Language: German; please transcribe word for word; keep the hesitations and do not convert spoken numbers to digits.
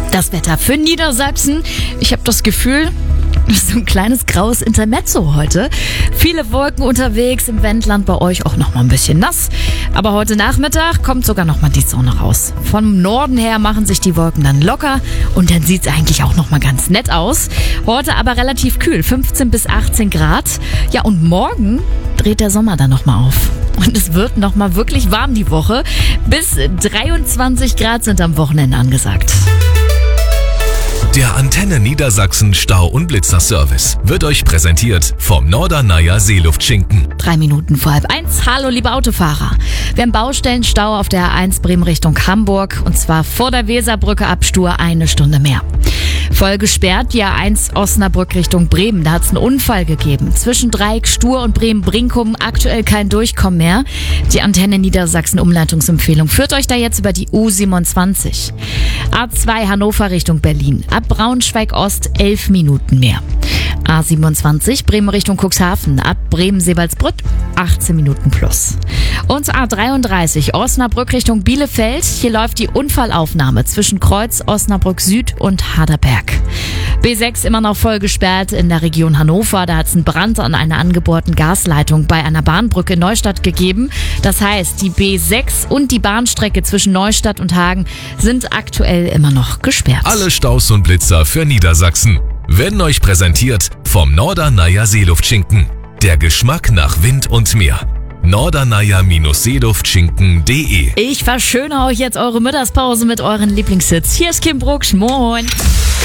Das Wetter für Niedersachsen. Ich habe das Gefühl, so ein kleines graues Intermezzo heute. Viele Wolken unterwegs, im Wendland bei euch auch noch mal ein bisschen nass. Aber heute Nachmittag kommt sogar noch mal die Sonne raus. Vom Norden her machen sich die Wolken dann locker und dann sieht es eigentlich auch noch mal ganz nett aus. Heute aber relativ kühl, fünfzehn bis achtzehn Grad. Ja, und morgen dreht der Sommer dann noch mal auf. Und es wird noch mal wirklich warm die Woche. Bis dreiundzwanzig Grad sind am Wochenende angesagt. Der Antenne Niedersachsen Stau- und Blitzerservice wird euch präsentiert vom Norderneier Seeluftschinken. Drei Minuten vor halb eins. Hallo, liebe Autofahrer. Wir haben Baustellenstau auf der A eins Bremen Richtung Hamburg. Und zwar vor der Weserbrücke ab Stur eine Stunde mehr. Voll gesperrt die A eins Osnabrück Richtung Bremen. Da hat es einen Unfall gegeben. Zwischen Dreieck, Stur und Bremen-Brinkum aktuell kein Durchkommen mehr. Die Antenne Niedersachsen Umleitungsempfehlung führt euch da jetzt über die U siebenundzwanzig. A zwei Hannover Richtung Berlin. Ab Braunschweig Ost elf Minuten mehr. A siebenundzwanzig Bremen Richtung Cuxhaven. Ab Bremen-Seewaldsbrück achtzehn Minuten plus. Und A dreiunddreißig Osnabrück Richtung Bielefeld. Hier läuft die Unfallaufnahme zwischen Kreuz, Osnabrück Süd und Harderberg. B sechs immer noch voll gesperrt in der Region Hannover. Da hat es einen Brand an einer angebohrten Gasleitung bei einer Bahnbrücke in Neustadt gegeben. Das heißt, die B sechs und die Bahnstrecke zwischen Neustadt und Hagen sind aktuell immer noch gesperrt. Alle Staus und Blitzer für Niedersachsen werden euch präsentiert vom Norderneier Seeluftschinken. Der Geschmack nach Wind und Meer. norderneier Seeluftschinken punkt de Ich verschönere euch jetzt eure Mittagspause mit euren Lieblingshits. Hier ist Kim Brucksch. Moin.